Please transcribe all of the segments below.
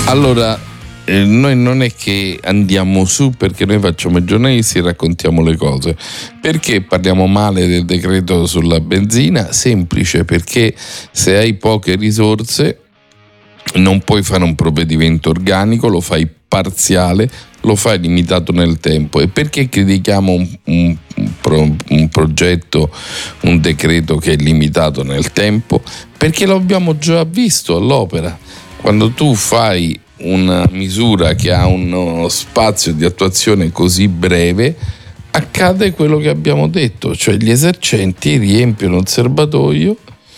Allora, noi non è che andiamo su perché noi facciamo i giornalisti e raccontiamo le cose. Perché parliamo male del decreto sulla benzina? Semplice, perché se hai poche risorse non puoi fare un provvedimento organico, lo fai parziale, lo fai limitato nel tempo. E perché critichiamo un progetto, un decreto che è limitato nel tempo? Perché lo abbiamo già visto all'opera. Quando tu fai una misura che ha uno spazio di attuazione così breve, accade quello che abbiamo detto, cioè gli esercenti riempiono il serbatoio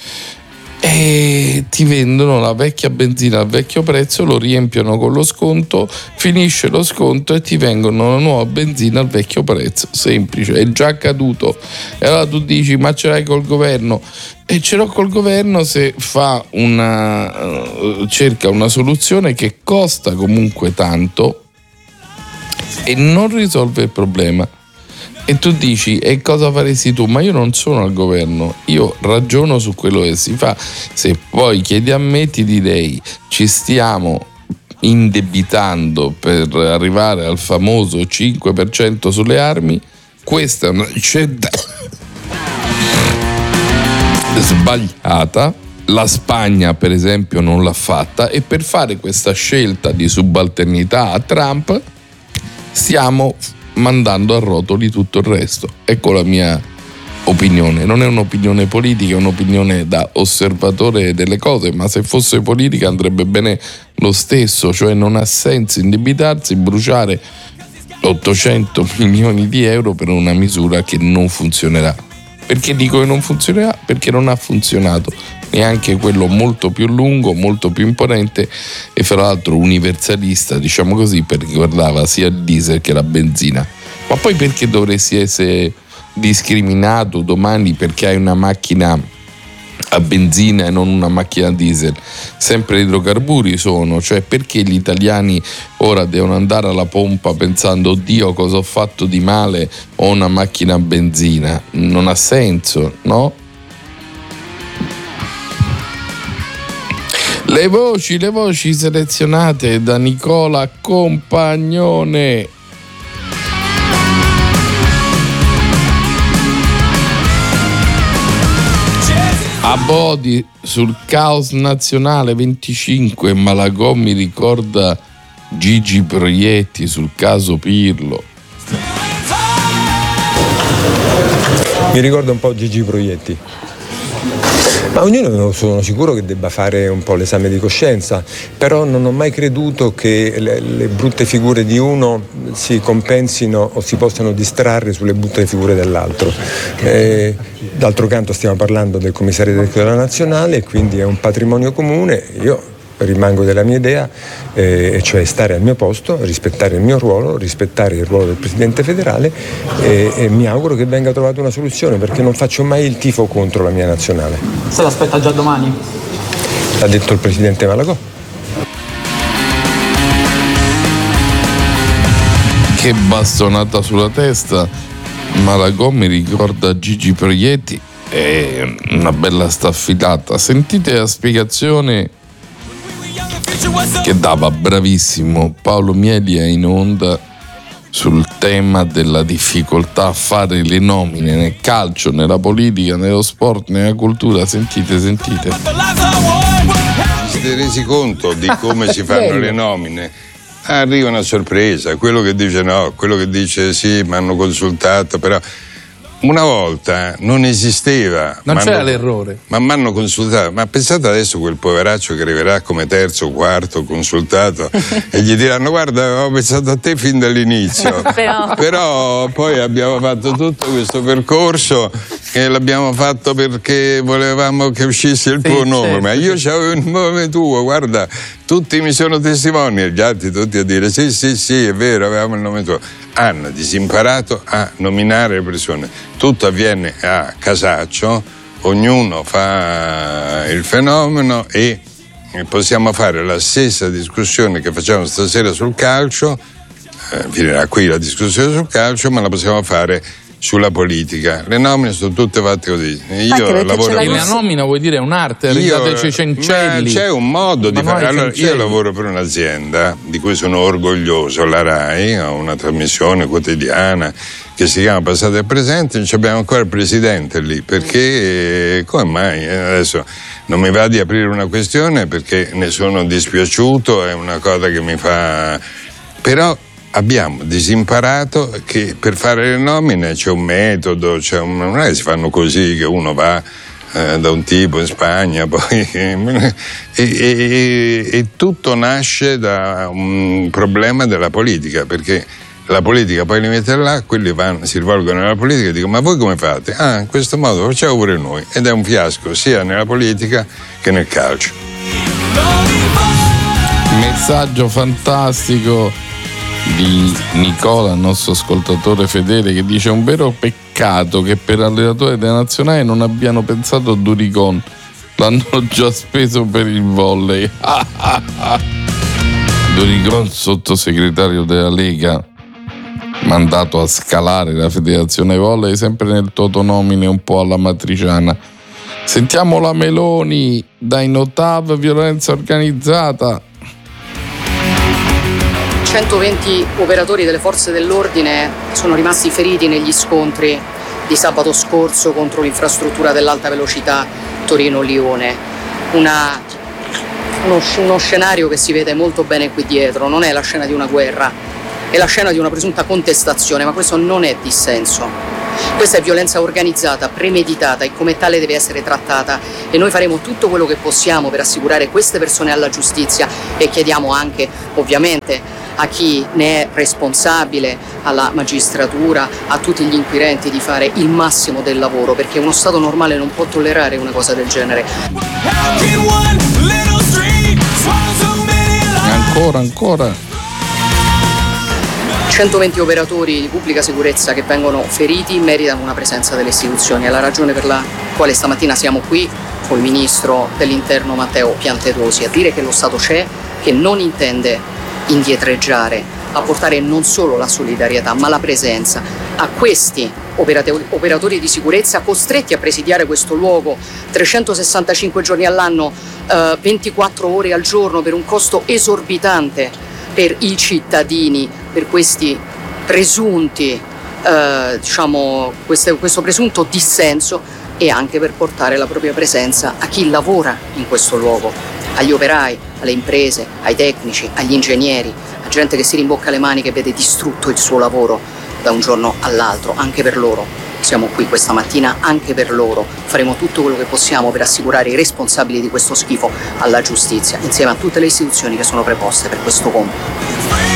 e ti vendono la vecchia benzina al vecchio prezzo, lo riempiono con lo sconto, finisce lo sconto e ti vengono la nuova benzina al vecchio prezzo. Semplice, è già accaduto. E allora tu dici: ma ce l'hai col governo? E ce l'ho col governo se fa cerca una soluzione che costa comunque tanto e non risolve il problema. E tu dici: e cosa faresti tu? Ma io non sono al governo, io ragiono su quello che si fa. Se poi chiedi a me, ti direi: ci stiamo indebitando per arrivare al famoso 5% sulle armi. Questa è una scelta sbagliata. La Spagna, per esempio, non l'ha fatta, e per fare questa scelta di subalternità a Trump stiamo mandando a rotoli tutto il resto. Ecco la mia opinione. Non è un'opinione politica, è un'opinione da osservatore delle cose, ma se fosse politica andrebbe bene lo stesso. Cioè non ha senso indebitarsi, bruciare 800 milioni di euro per una misura che non funzionerà. Perché dico che non funzionerà? Perché non ha funzionato neanche quello molto più lungo, molto più imponente e fra l'altro universalista, diciamo così, perché riguardava sia il diesel che la benzina. Ma poi perché dovresti essere discriminato domani perché hai una macchina a benzina e non una macchina a diesel? Sempre idrocarburi sono, cioè perché gli italiani ora devono andare alla pompa pensando: oddio, cosa ho fatto di male, ho una macchina a benzina? Non ha senso, no? Le voci selezionate da Nicola Compagnone. Abodi sul caos nazionale 25, Malagò mi ricorda Gigi Proietti sul caso Pirlo. Mi ricorda un po' Gigi Proietti. Ma ognuno sono sicuro che debba fare un po' l'esame di coscienza, però non ho mai creduto che le brutte figure di uno si compensino o si possano distrarre sulle brutte figure dell'altro. D'altro canto stiamo parlando del commissario della nazionale e quindi è un patrimonio comune. Io rimango della mia idea, cioè stare al mio posto, rispettare il mio ruolo, rispettare il ruolo del Presidente federale e mi auguro che venga trovata una soluzione, perché non faccio mai il tifo contro la mia nazionale. Se l'aspetta già domani? L'ha detto il Presidente Malagò. Che bastonata sulla testa. Malagò mi ricorda Gigi Proietti, è una bella staffilata. Sentite la spiegazione che dava bravissimo Paolo Mielia in onda sul tema della difficoltà a fare le nomine nel calcio, nella politica, nello sport, nella cultura. Sentite. Vi siete resi conto di come si fanno le nomine? Arriva una sorpresa, quello che dice no, quello che dice sì, mi hanno consultato, però una volta non esisteva. Non c'era l'errore. Ma mi hanno consultato. Ma pensate adesso quel poveraccio che arriverà come terzo o quarto consultato e gli diranno: guarda, avevo pensato a te fin dall'inizio. Però poi abbiamo fatto tutto questo percorso e l'abbiamo fatto perché volevamo che uscisse il tuo nome. Certo. Ma io c'avevo il nome tuo, guarda, tutti mi sono testimoni, gli altri tutti a dire sì, è vero, avevamo il nome tuo. Hanno disimparato a nominare le persone. Tutto avviene a casaccio, ognuno fa il fenomeno e possiamo fare la stessa discussione che facciamo stasera sul calcio, finirà qui la discussione sul calcio, ma la possiamo fare sulla politica. Le nomine sono tutte fatte così. Io lavoro e la nomina vuoi dire è un'arte, ridateci i cencelli. C'è un modo di fare. Allora, io lavoro per un'azienda di cui sono orgoglioso, la RAI, ho una trasmissione quotidiana che si chiama Passato e Presente, non abbiamo ancora il presidente lì, perché come mai? Adesso non mi va di aprire una questione perché ne sono dispiaciuto, è una cosa che mi fa... Però abbiamo disimparato che per fare le nomine c'è un metodo, non è che si fanno così che uno va da un tipo in Spagna poi e tutto nasce da un problema della politica, perché la politica poi li mette là, quelli si rivolgono alla politica e dicono: ma voi come fate? In questo modo facciamo pure noi, ed è un fiasco sia nella politica che nel calcio. Messaggio fantastico di Nicola, il nostro ascoltatore fedele, che dice: un vero peccato che per allenatore della nazionale non abbiano pensato a Durigon, l'hanno già speso per il volley. Durigon, sottosegretario della Lega, mandato a scalare la federazione volley, sempre nel totonomine un po' alla matriciana. Sentiamo la Meloni dai Notav, violenza organizzata. 120 operatori delle forze dell'ordine sono rimasti feriti negli scontri di sabato scorso contro l'infrastruttura dell'alta velocità Torino-Lione. Uno scenario che si vede molto bene qui dietro, non è la scena di una guerra, è la scena di una presunta contestazione, ma questo non è dissenso. Questa è violenza organizzata, premeditata, e come tale deve essere trattata, e noi faremo tutto quello che possiamo per assicurare queste persone alla giustizia, e chiediamo anche ovviamente a chi ne è responsabile, alla magistratura, a tutti gli inquirenti, di fare il massimo del lavoro, perché uno Stato normale non può tollerare una cosa del genere. Ancora 120 operatori di pubblica sicurezza che vengono feriti meritano una presenza delle istituzioni. È la ragione per la quale stamattina siamo qui con il ministro dell'Interno Matteo Piantedosi a dire che lo Stato c'è, che non intende indietreggiare, a portare non solo la solidarietà ma la presenza a questi operatori di sicurezza costretti a presidiare questo luogo 365 giorni all'anno, 24 ore al giorno, per un costo esorbitante per i cittadini, per questi presunti, questo presunto dissenso, e anche per portare la propria presenza a chi lavora in questo luogo, agli operai, alle imprese, ai tecnici, agli ingegneri, a gente che si rimbocca le maniche e vede distrutto il suo lavoro da un giorno all'altro. Anche per loro siamo qui questa mattina, anche per loro faremo tutto quello che possiamo per assicurare i responsabili di questo schifo alla giustizia, insieme a tutte le istituzioni che sono preposte per questo compito.